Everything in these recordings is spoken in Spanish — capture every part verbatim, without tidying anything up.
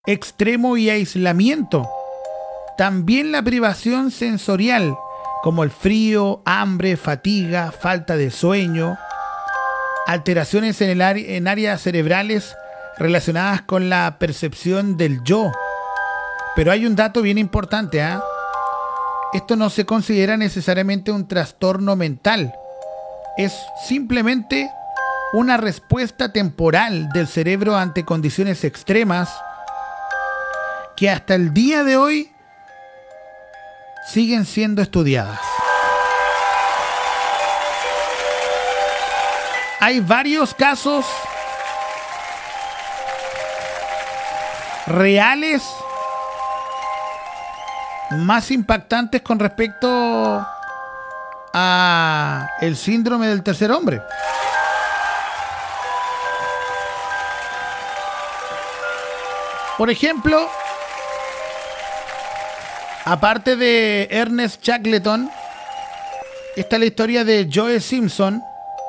extremo y aislamiento. También la privación sensorial, como el frío, hambre, fatiga, falta de sueño, alteraciones en, el área, en áreas cerebrales relacionadas con la percepción del yo. Pero hay un dato bien importante, ¿eh? Esto no se considera necesariamente un trastorno mental. Es simplemente una respuesta temporal del cerebro ante condiciones extremas que hasta el día de hoy siguen siendo estudiadas. Hay varios casos reales más impactantes con respecto a el síndrome del tercer hombre. Por ejemplo, aparte de Ernest Shackleton, está la historia de Joe Simpson.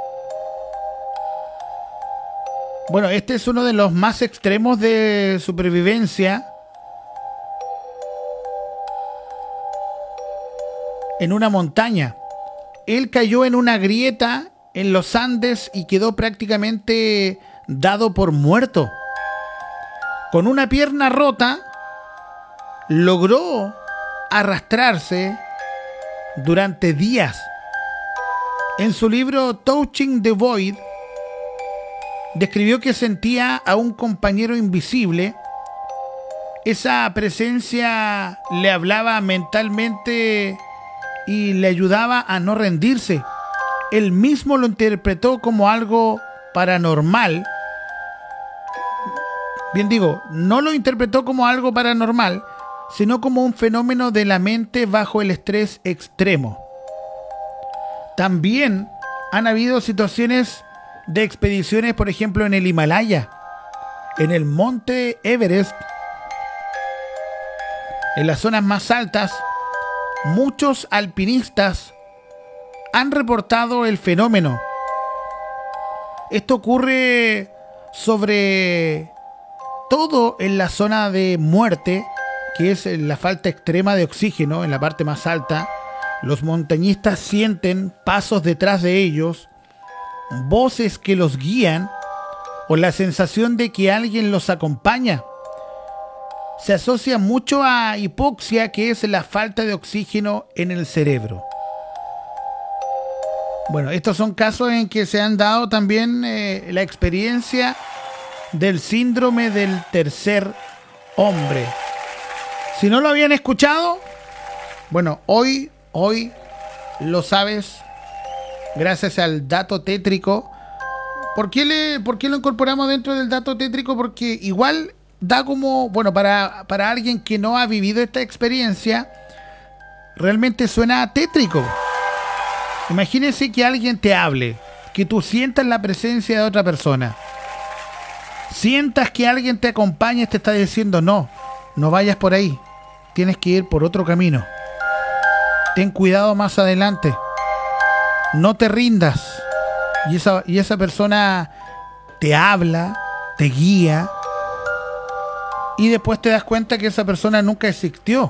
Bueno, este es uno de los más extremos de supervivencia en una montaña. Él cayó en una grieta en los Andes y quedó prácticamente dado por muerto. Con una pierna rota, logró arrastrarse durante días. En su libro Touching the Void, describió que sentía a un compañero invisible. Esa presencia le hablaba mentalmente y le ayudaba a no rendirse. Él mismo lo interpretó como algo paranormal. Bien digo, no lo interpretó como algo paranormal, sino como un fenómeno de la mente bajo el estrés extremo. También han habido situaciones de expediciones, por ejemplo, en el Himalaya, en el monte Everest, en las zonas más altas. Muchos alpinistas han reportado el fenómeno. Esto ocurre sobre todo en la zona de muerte, que es la falta extrema de oxígeno en la parte más alta. Los montañistas sienten pasos detrás de ellos, voces que los guían o la sensación de que alguien los acompaña. Se asocia mucho a hipoxia, que es la falta de oxígeno en el cerebro. Bueno, estos son casos en que se han dado también eh, la experiencia del síndrome del tercer hombre. Si no lo habían escuchado, bueno, hoy, hoy lo sabes gracias al dato tétrico. ¿Por qué, le, ¿Por qué lo incorporamos dentro del dato tétrico? Porque igual da como, bueno, para, para alguien que no ha vivido esta experiencia, realmente suena tétrico. Imagínense que alguien te hable, que tú sientas la presencia de otra persona, sientas que alguien te acompaña y te está diciendo no, no vayas por ahí, tienes que ir por otro camino, ten cuidado más adelante, no te rindas, y esa, y esa persona te habla, te guía, y después te das cuenta que esa persona nunca existió.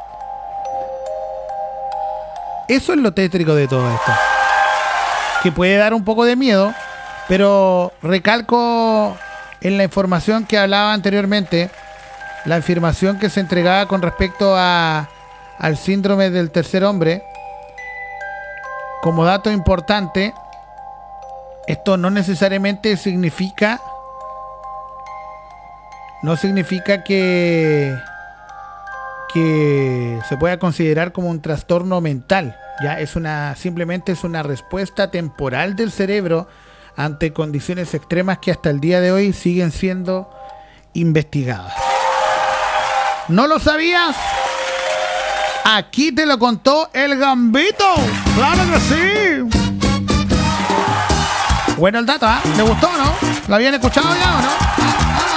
Eso es lo tétrico de todo esto, que puede dar un poco de miedo, pero recalco en la información que hablaba anteriormente, la información que se entregaba con respecto a, al síndrome del tercer hombre. Como dato importante, esto no necesariamente significa no significa que que se pueda considerar como un trastorno mental. Ya es una simplemente es una respuesta temporal del cerebro ante condiciones extremas que hasta el día de hoy siguen siendo investigadas. ¿No lo sabías? Aquí te lo contó el Gambito. ¡Claro que sí! Bueno el dato, ¿eh? ¿Le gustó o no? ¿Lo habían escuchado ya o no?